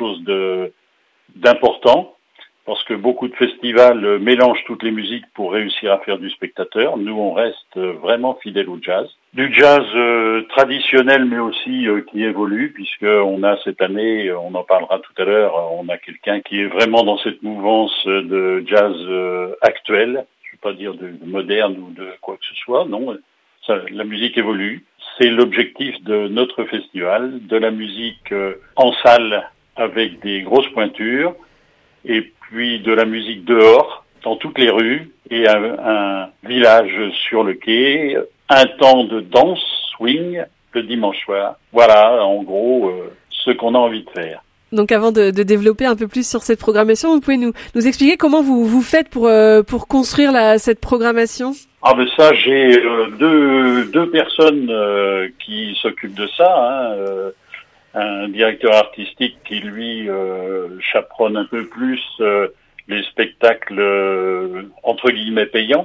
chose d'important, parce que beaucoup de festivals mélangent toutes les musiques pour réussir à faire du spectateur. Nous, on reste vraiment fidèles au jazz. Du jazz traditionnel, mais aussi qui évolue, puisqu'on a cette année, on en parlera tout à l'heure, on a quelqu'un qui est vraiment dans cette mouvance de jazz actuel. Je ne veux pas dire de moderne ou de quoi que ce soit, non. La musique évolue. C'est l'objectif de notre festival, de la musique en salle avec des grosses pointures, et puis de la musique dehors, dans toutes les rues, et un village sur le quai, un temps de danse, swing, le dimanche soir. Voilà, en gros, ce qu'on a envie de faire. Donc avant de développer un peu plus sur cette programmation, vous pouvez nous expliquer comment vous faites pour construire cette programmation? Ah ben ça, j'ai deux personnes qui s'occupent de ça, un directeur artistique qui lui chaperonne un peu plus les spectacles entre guillemets payants,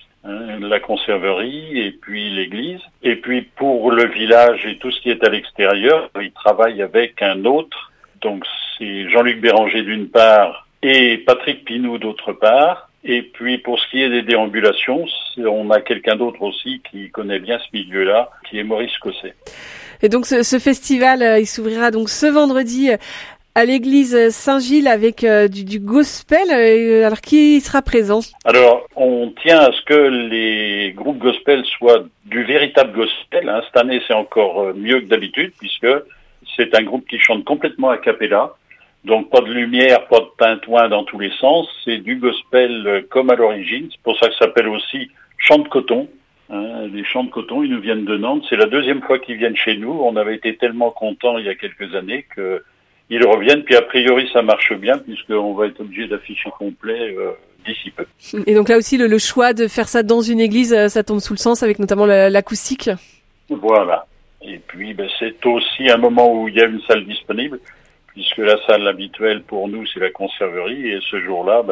la conserverie et puis l'église. Et puis pour le village et tout ce qui est à l'extérieur, il travaille avec un autre. Donc c'est Jean-Luc Béranger d'une part et Patrick Pinou d'autre part. Et puis pour ce qui est des déambulations, on a quelqu'un d'autre aussi qui connaît bien ce milieu-là, qui est Maurice Cosset. Et donc ce festival, il s'ouvrira donc ce vendredi à l'église Saint-Gilles avec du gospel. Alors qui sera présent? Alors on tient à ce que les groupes gospel soient du véritable gospel. Cette année c'est encore mieux que d'habitude puisque c'est un groupe qui chante complètement a cappella. Donc pas de lumière, pas de tintouin dans tous les sens. C'est du gospel comme à l'origine. C'est pour ça que ça s'appelle aussi chant de coton. Les chants de coton, ils nous viennent de Nantes. C'est la deuxième fois qu'ils viennent chez nous. On avait été tellement contents il y a quelques années qu'ils reviennent. Puis a priori, ça marche bien puisqu'on va être obligé d'afficher complet d'ici peu. Et donc là aussi, le choix de faire ça dans une église, ça tombe sous le sens avec notamment l'acoustique. Voilà. Et puis, c'est aussi un moment où il y a une salle disponible puisque la salle habituelle pour nous, c'est la conserverie. Et ce jour-là,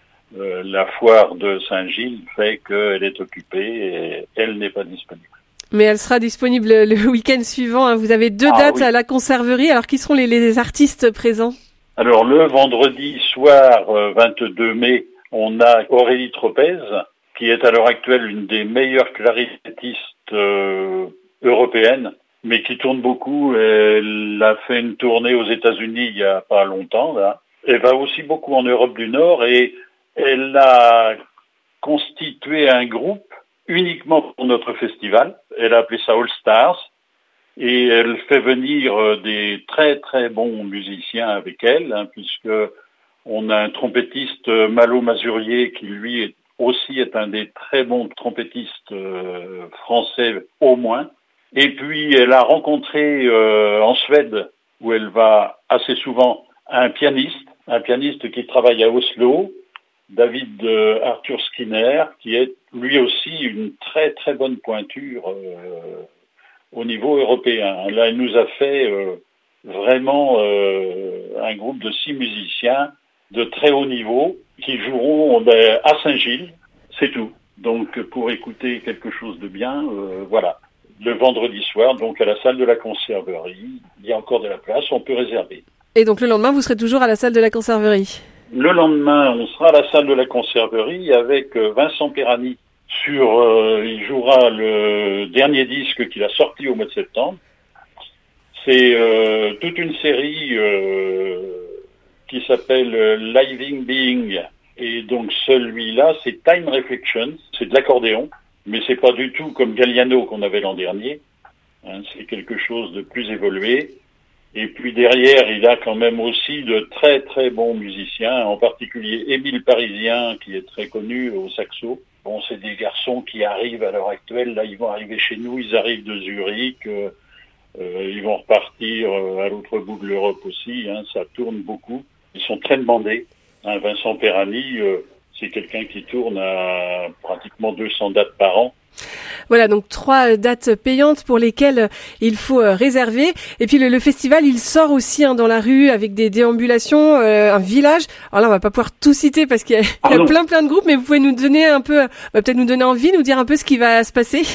la foire de Saint-Gilles fait qu'elle est occupée et elle n'est pas disponible. Mais elle sera disponible le week-end suivant. Vous avez deux dates à la conserverie. Alors, qui seront les artistes présents? Alors, le vendredi soir 22 mai, on a Aurélie Tropez, qui est à l'heure actuelle une des meilleures clarinettistes européennes, mais qui tourne beaucoup. Elle a fait une tournée aux États-Unis il y a pas longtemps, là. Elle va aussi beaucoup en Europe du Nord et elle a constitué un groupe uniquement pour notre festival. Elle a appelé ça All Stars et elle fait venir des très très bons musiciens avec elle, puisque on a un trompettiste Malo Mazurier qui lui est un des très bons trompettistes français au moins. Et puis elle a rencontré en Suède, où elle va assez souvent, un pianiste qui travaille à Oslo, David Arthur Skinner, qui est lui aussi une très très bonne pointure au niveau européen. Là, il nous a fait vraiment un groupe de 6 musiciens de très haut niveau qui joueront à Saint-Gilles, c'est tout. Donc pour écouter quelque chose de bien, voilà. Le vendredi soir, donc à la salle de la conserverie, il y a encore de la place, on peut réserver. Et donc le lendemain, vous serez toujours à la salle de la conserverie? Le lendemain, on sera à la salle de la conserverie avec Vincent Perani. Il jouera le dernier disque qu'il a sorti au mois de septembre. C'est toute une série qui s'appelle Living Being. Et donc celui-là, c'est Time Reflections. C'est de l'accordéon, mais c'est pas du tout comme Galliano qu'on avait l'an dernier. C'est quelque chose de plus évolué. Et puis derrière, il a quand même aussi de très très bons musiciens, en particulier Émile Parisien, qui est très connu au saxo. Bon, c'est des garçons qui arrivent à l'heure actuelle, là ils vont arriver chez nous, ils arrivent de Zurich, ils vont repartir à l'autre bout de l'Europe aussi, ça tourne beaucoup. Ils sont très demandés. Vincent Perani, c'est quelqu'un qui tourne à pratiquement 200 dates par an. Voilà, donc 3 dates payantes pour lesquelles il faut réserver. Et puis le festival, il sort aussi dans la rue avec des déambulations, un village. Alors là, on va pas pouvoir tout citer parce qu'il y a plein de groupes, mais vous pouvez nous donner un peu, peut-être nous donner envie, nous dire un peu ce qui va se passer.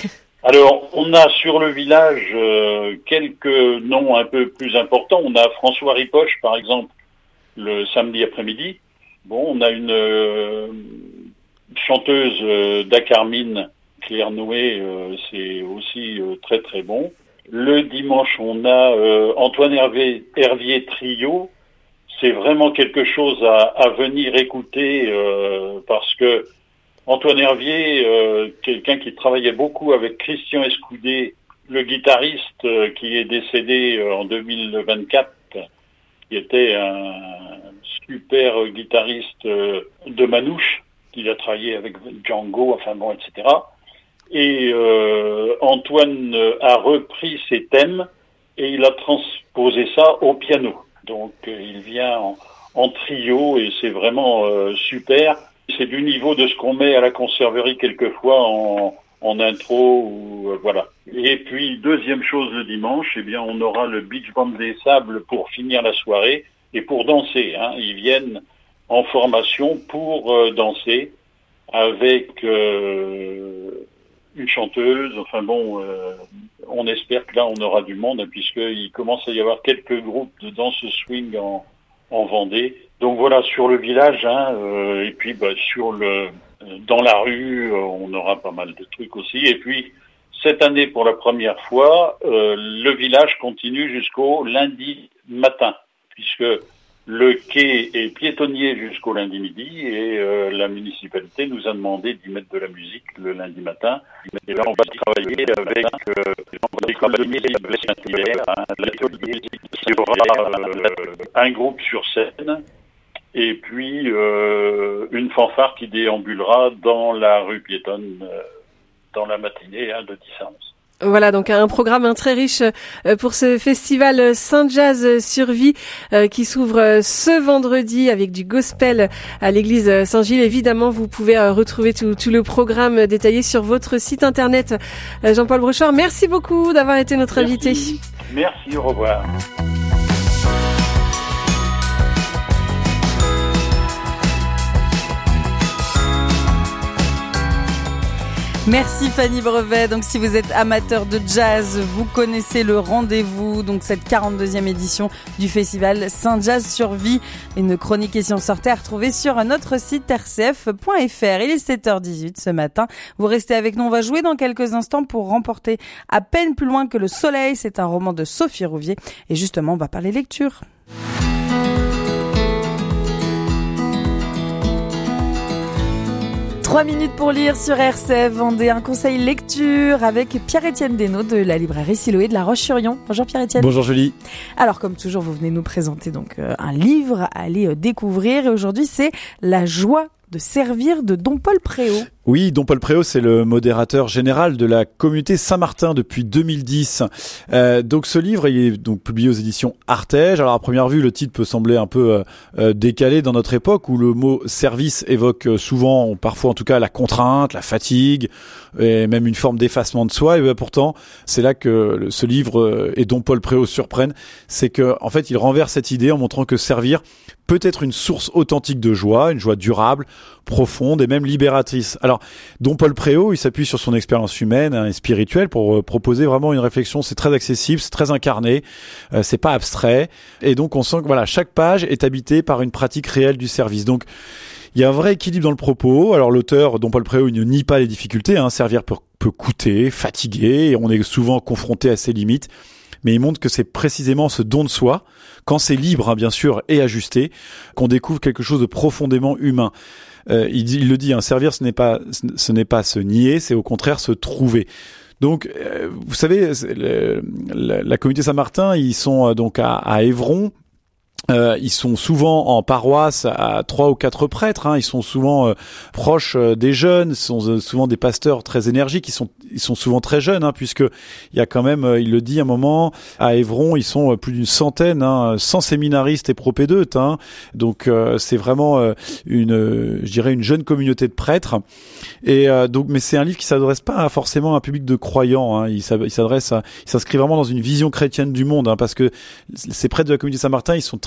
Alors, on a sur le village quelques noms un peu plus importants. On a François Ripoche, par exemple, le samedi après-midi. Bon, on a une chanteuse d'Acarmine, Claire Noé, c'est aussi très très bon. Le dimanche, on a Antoine Hervier Trio. C'est vraiment quelque chose à venir écouter parce que Antoine Hervier, quelqu'un qui travaillait beaucoup avec Christian Escoudé, le guitariste qui est décédé en 2024, qui était un super guitariste de Manouche, qui a travaillé avec Django, enfin bon, etc. Et Antoine a repris ses thèmes et il a transposé ça au piano. Donc il vient en trio et c'est vraiment super. C'est du niveau de ce qu'on met à la conserverie quelquefois en intro ou voilà. Et puis deuxième chose le dimanche, eh bien on aura le Beach Band des Sables pour finir la soirée et pour danser. Hein. Ils viennent en formation pour danser avec une chanteuse. Enfin bon, on espère que là on aura du monde puisqu'il commence à y avoir quelques groupes de danse swing en Vendée. Donc voilà, sur le village, et puis dans la rue, on aura pas mal de trucs aussi. Et puis cette année, pour la première fois, le village continue jusqu'au lundi matin, puisque le quai est piétonnier jusqu'au lundi midi et la municipalité nous a demandé d'y mettre de la musique le lundi matin. Et là, on va travailler avec l'atelier qui aura un groupe sur scène et puis une fanfare qui déambulera dans la rue piétonne dans la matinée de 10 à 11. Voilà, donc un programme très riche pour ce festival Saint-Jazz sur Vie qui s'ouvre ce vendredi avec du gospel à l'église Saint-Gilles. Évidemment, vous pouvez retrouver tout le programme détaillé sur votre site internet. Jean-Paul Brochard, merci beaucoup d'avoir été notre invité. Merci, au revoir. Merci Fanny Brevet. Donc si vous êtes amateur de jazz, vous connaissez le rendez-vous. Donc cette 42e édition du festival Saint-Jazz sur Vie. Une chronique et si on sortait à retrouver sur notre site rcf.fr. Il est 7h18 ce matin. Vous restez avec nous. On va jouer dans quelques instants pour remporter À peine plus loin que le soleil. C'est un roman de Sophie Rouvier. Et justement, on va parler lecture. 3 minutes pour lire sur RCF Vendée, un conseil lecture avec Pierre-Étienne Desnaux de la librairie Siloé de La Roche-sur-Yon. Bonjour Pierre-Étienne. Bonjour Julie. Alors comme toujours, vous venez nous présenter donc un livre à aller découvrir et aujourd'hui c'est La joie de servir de Don Paul Préau. Oui, Don Paul Préau, c'est le modérateur général de la communauté Saint-Martin depuis 2010. Donc ce livre, il est donc publié aux éditions Artege. Alors à première vue, le titre peut sembler un peu décalé dans notre époque où le mot service évoque souvent, parfois en tout cas, la contrainte, la fatigue et même une forme d'effacement de soi. Et pourtant, c'est là que ce livre et Don Paul Préau surprennent. C'est que en fait, il renverse cette idée en montrant que servir peut être une source authentique de joie, une joie durable, profonde et même libératrice. Alors, Don Paul Préau, il s'appuie sur son expérience humaine et spirituelle pour proposer vraiment une réflexion. C'est très accessible, c'est très incarné, c'est pas abstrait. Et donc, on sent que voilà, chaque page est habitée par une pratique réelle du service. Donc, il y a un vrai équilibre dans le propos. Alors, l'auteur, Don Paul Préau, il ne nie pas les difficultés. Servir peut coûter, fatiguer, et on est souvent confronté à ses limites. Mais il montre que c'est précisément ce don de soi, quand c'est libre, bien sûr, et ajusté, qu'on découvre quelque chose de profondément humain. Il le dit, servir, ce n'est pas se nier, c'est au contraire se trouver. Donc, vous savez, la communauté Saint-Martin, ils sont donc à Évron. Ils sont souvent en paroisse à 3 ou 4 prêtres. Ils sont souvent proches des jeunes. Ce sont souvent des pasteurs très énergiques. Ils sont souvent très jeunes, puisque il y a quand même, il le dit un moment, à Évron, ils sont plus d'une centaine, 100 séminaristes et propédeutes. Donc c'est vraiment une jeune communauté de prêtres. Et donc, mais c'est un livre qui s'adresse pas forcément à un public de croyants. Il s'inscrit vraiment dans une vision chrétienne du monde, parce que ces prêtres de la communauté Saint-Martin, ils sont très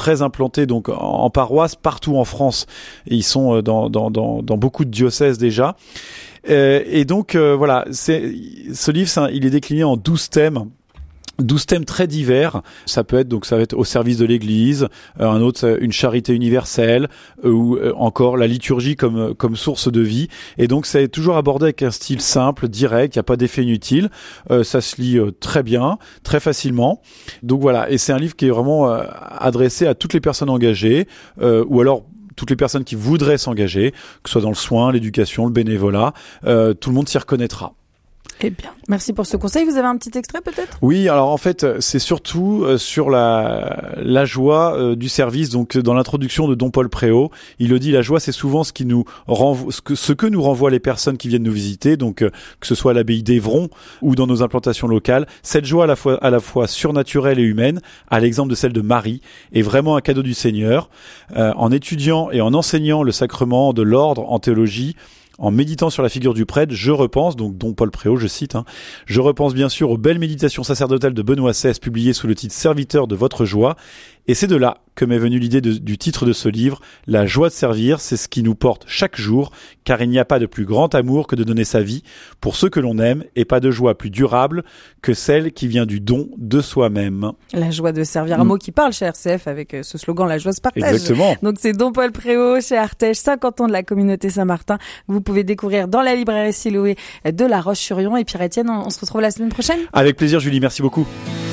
très implantés donc en paroisse partout en France. Et ils sont dans beaucoup de diocèses déjà. Et donc voilà, ce livre, il est décliné en 12 thèmes. 12 thèmes très divers. Ça va être au service de l'Église, un autre une charité universelle, ou encore la liturgie comme source de vie. Et donc ça est toujours abordé avec un style simple, direct, il n'y a pas d'effet inutile. Ça se lit très bien, très facilement. Donc voilà, et c'est un livre qui est vraiment adressé à toutes les personnes engagées, ou alors toutes les personnes qui voudraient s'engager, que ce soit dans le soin, l'éducation, le bénévolat, tout le monde s'y reconnaîtra. Eh bien, merci pour ce conseil. Vous avez un petit extrait peut-être ? Oui, alors en fait, c'est surtout sur la joie du service. Donc dans l'introduction de Don Paul Préau, il le dit, la joie, c'est souvent ce qui nous renvoie, ce que nous renvoient les personnes qui viennent nous visiter. Donc que ce soit à l'abbaye d'Évron ou dans nos implantations locales, cette joie à la fois surnaturelle et humaine, à l'exemple de celle de Marie, est vraiment un cadeau du Seigneur. En étudiant et en enseignant le sacrement de l'ordre en théologie, en méditant sur la figure du prêtre, je repense, donc Don Paul Préau, je cite, je repense bien sûr aux belles méditations sacerdotales de Benoît XVI, publiées sous le titre « Serviteur de votre joie ». Et c'est de là que m'est venue l'idée du titre de ce livre. La joie de servir, c'est ce qui nous porte chaque jour, car il n'y a pas de plus grand amour que de donner sa vie pour ceux que l'on aime, et pas de joie plus durable que celle qui vient du don de soi-même. La joie de servir, un mot qui parle chez RCF avec ce slogan « La joie se partage ». Exactement. Donc c'est Don Paul Préau chez Artege, 50 ans de la communauté Saint-Martin. Vous pouvez découvrir dans la librairie Siloé de La Roche-sur-Yon. Et Pierre-Étienne, on se retrouve la semaine prochaine. Avec plaisir, Julie, merci beaucoup.